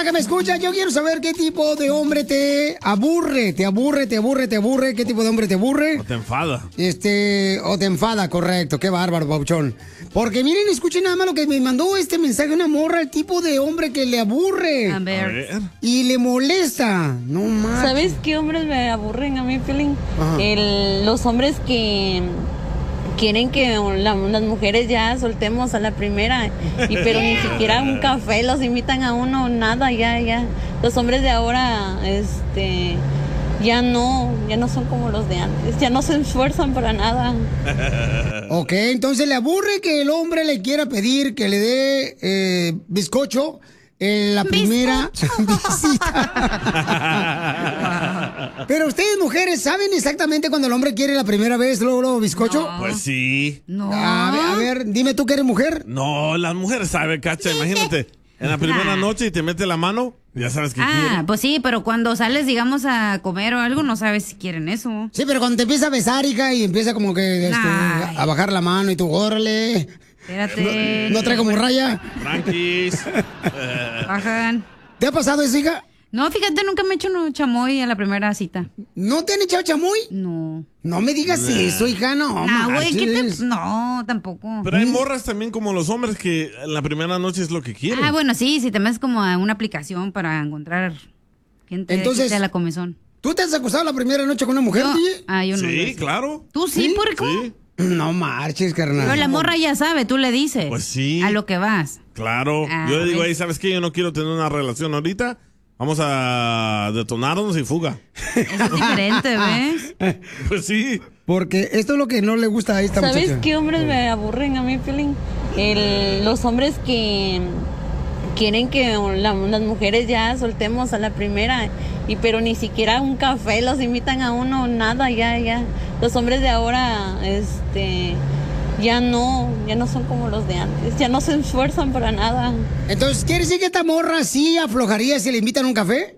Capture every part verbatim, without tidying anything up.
que me escuchas, yo quiero saber qué tipo de hombre te aburre, te aburre, te aburre, te aburre, qué tipo de hombre te aburre. O te enfada. Este, o te enfada, correcto. Qué bárbaro, Pauchón. Porque miren, escuchen nada más lo que me mandó este mensaje una morra, el tipo de hombre que le aburre. A ver. A ver. Y le molesta. No más. ¿Sabes qué hombres me aburren a mí, Piolín? El, los hombres que quieren que la, las mujeres ya soltemos a la primera, y pero ni siquiera un café los invitan a uno, nada, ya, ya. Los hombres de ahora, este, ya no, ya no son como los de antes, ya no se esfuerzan para nada. Ok, entonces le aburre que el hombre le quiera pedir que le dé eh, bizcocho en la primera visita. Pero ustedes, mujeres, ¿saben exactamente cuando el hombre quiere la primera vez luego, luego bizcocho? No. Pues sí. No. A ver, a ver, dime tú que eres mujer. No, las mujeres saben, cacha, imagínate. En la primera noche y te mete la mano, ya sabes que Ah, quieren. pues sí, pero cuando sales, digamos, a comer o algo, no sabes si quieren eso. Sí, pero cuando te empieza a besar, hija, y empieza como que este, a bajar la mano y tú, órale. Espérate. No, no trae como raya. Tranquis. Bajan. ¿Te ha pasado eso, hija? No, fíjate, nunca me he hecho un chamoy a la primera cita. ¿No te han echado chamoy? No. No me digas Nah. eso, hija, no. No, güey, ¿qué marches. te...? No, tampoco. Pero hay morras también como los hombres que en la primera noche es lo que quieren. Ah, bueno, sí, si te metes como a una aplicación para encontrar gente Entonces, de la comezón. ¿Tú te has acostado la primera noche con una mujer, No. D J? Ah, yo no. Sí, claro. ¿Tú sí, ¿Sí? puerco? Sí. No marches, carnal. Pero la morra ya sabe, tú le dices. Pues sí. A lo que vas. Claro. Ah, Yo le digo, ¿ves? ahí, ¿sabes qué? Yo no quiero tener una relación ahorita. Vamos a detonarnos y fuga. Es diferente, ¿ves? Pues sí. Porque esto es lo que no le gusta a esta ¿Sabes muchacha. qué hombres me aburren a mí, Piolín? El, los hombres que quieren que la, las mujeres ya soltemos a la primera, y pero ni siquiera un café los invitan a uno, nada, ya, ya. Los hombres de ahora, este, ya no, ya no son como los de antes, ya no se esfuerzan para nada. Entonces, ¿quiere decir que esta morra sí aflojaría si le invitan un café?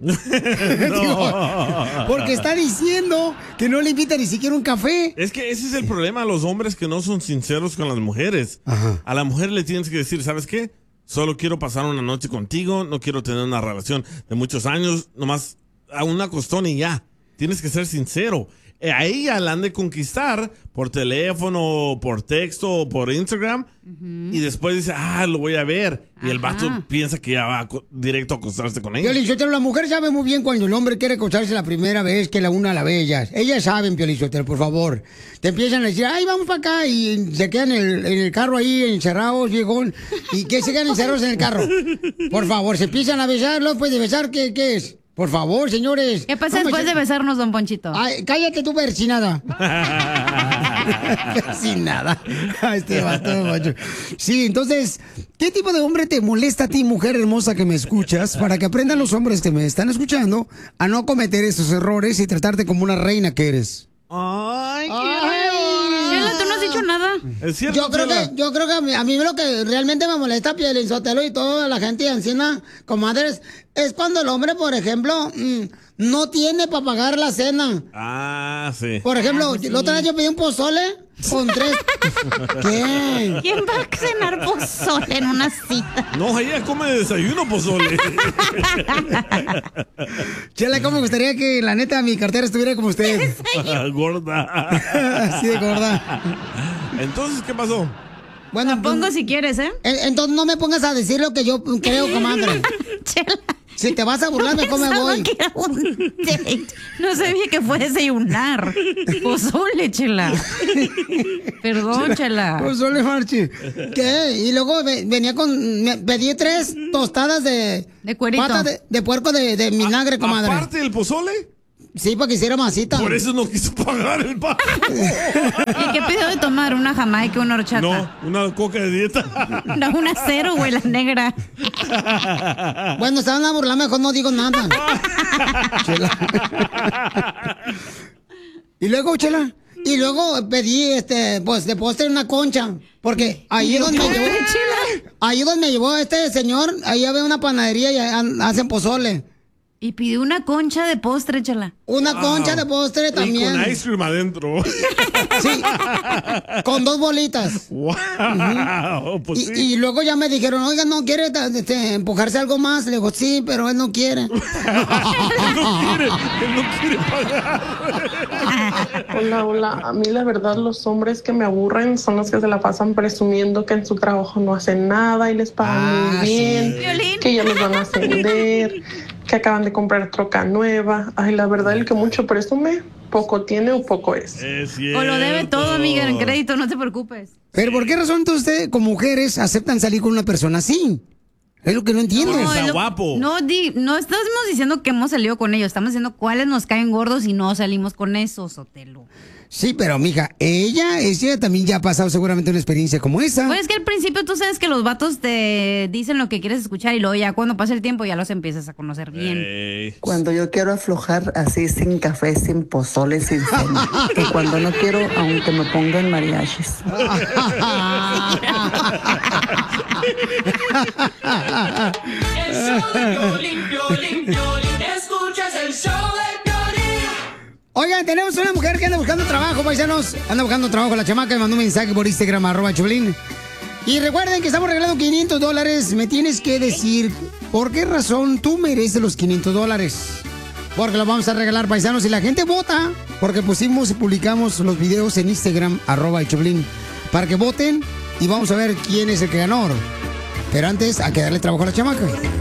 Digo, porque está diciendo que no le invita ni siquiera un café. Es que ese es el problema a los hombres que no son sinceros con las mujeres. Ajá. A la mujer le tienes que decir, ¿sabes qué? Solo quiero pasar una noche contigo, no quiero tener una relación de muchos años, nomás a una costón y ya. Tienes que ser sincero. Eh, A ella la han de conquistar por teléfono, por texto, o por Instagram, y después dice, ah, lo voy a ver. Y el vato Ajá. piensa que ya va a co- directo a acostarse con ella. Piolichotelo, la mujer sabe muy bien cuando el hombre quiere acostarse la primera vez que la una a la ve ellas. Ellas saben, Piolichotelo, por favor. Te empiezan a decir, ay, vamos para acá, y se quedan en el, en el carro ahí encerrados, viejón. ¿Y qué se quedan encerrados en el carro? Por favor, se empiezan a besar, luego después de besar, ¿qué, qué es? Por favor, señores. ¿Qué pasa No me después se- de besarnos, don Ponchito? Ay, cállate tú, persinada. Persinada. Este vato, macho. Sí, entonces, ¿qué tipo de hombre te molesta a ti, mujer hermosa que me escuchas? Para que aprendan los hombres que me están escuchando a no cometer esos errores y tratarte como una reina que eres. Ay, Chela, tú no has dicho nada. Es cierto, Yo creo Chela. que, yo creo que a mí, a mí lo que realmente me molesta, Pielinsotelo y toda la gente de Ancina, comadres, es cuando el hombre, por ejemplo, mm, no tiene para pagar la cena. Ah, sí. Por ejemplo, Ah, pues sí. la otra vez yo pedí un pozole con tres... ¿Qué? ¿Quién va a cenar pozole en una cita? No, ella come desayuno pozole. Chela, ¿cómo me gustaría que la neta mi cartera estuviera como usted? Gorda. Así de gorda. Entonces, ¿qué pasó? Bueno, La pongo pues, si quieres, ¿eh? en- entonces no me pongas a decir lo que yo creo, comadre. Chela. Si te vas a burlar, mejor me Pensaba voy. que era un date. No sabía que fue desayunar. Pozole, Chela. Perdón, Chela. Pozole, Marchi. ¿Qué? Y luego ve- venía con... me pedí tres tostadas de... De cuerito. Patas de, de puerco de, de vinagre, comadre. Aparte del pozole, Sí, para que hiciera masita. por eso no quiso pagar el pago. ¿Y qué pidió de tomar? ¿Una jamaica, una horchata? No, una coca de dieta. No, una cero, güey, la negra. Bueno, se van a burlar, mejor no digo nada. Chela. Y luego, Chela, y luego pedí, este, pues, de postre una concha. Porque ahí donde me llevó, ahí donde me llevó este señor, ahí había una panadería y ha- hacen pozole. Y pidió una concha de postre, Chela. Una Wow. concha de postre también. Y con ice cream adentro. Sí, con dos bolitas. Wow, pues Y, sí. y luego ya me dijeron, oiga, ¿no quiere este, empujarse algo más? Le digo, sí, pero él no quiere. Él no quiere, él no quiere pagar. Hola, hola. A mí la verdad los hombres que me aburren son los que se la pasan presumiendo que en su trabajo no hacen nada y les pagan Ah, muy bien, sí. Violín. que ya los van a ascender, que acaban de comprar troca nueva. Ay, la verdad el que mucho presume, poco tiene o poco es. Es cierto. O lo debe todo, amiga, en crédito, no te preocupes. Pero ¿por qué razón entonces ustedes, como mujeres, aceptan salir con una persona así? Es lo que no entiendo. No, está es lo- guapo. No, di, no estamos diciendo que hemos salido con ellos, estamos diciendo cuáles nos caen gordos y no salimos con esos, Sotelo. Sí, pero mija, ella, ella también ya ha pasado seguramente una experiencia como esa. Pues es que al principio tú sabes que los vatos te dicen lo que quieres escuchar y luego ya cuando pasa el tiempo ya los empiezas a conocer bien. Ey. Cuando yo quiero aflojar así sin café, sin pozole, sin cena. Y cuando no quiero, aunque me pongan mariachis. El show de Piolín, Piolín, Piolín. Escuchas el show de Piolín. Oigan, tenemos una mujer que anda buscando trabajo, paisanos. Anda buscando trabajo. La chamaca me mandó un mensaje por Instagram, arroba Choplin. Y recuerden que estamos regalando quinientos dólares. Me tienes que decir por qué razón tú mereces los quinientos dólares. Porque los vamos a regalar, paisanos. Y la gente vota. Porque pusimos y publicamos los videos en Instagram, arroba Choplin. Para que voten y vamos a ver quién es el que ganó. Pero antes, hay que darle trabajo a la chamaca.